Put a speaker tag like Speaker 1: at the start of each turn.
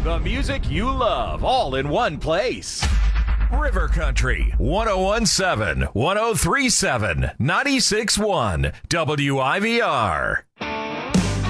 Speaker 1: The music you love, all in one place. River Country, 1017, 1037, 96.1, WIVR.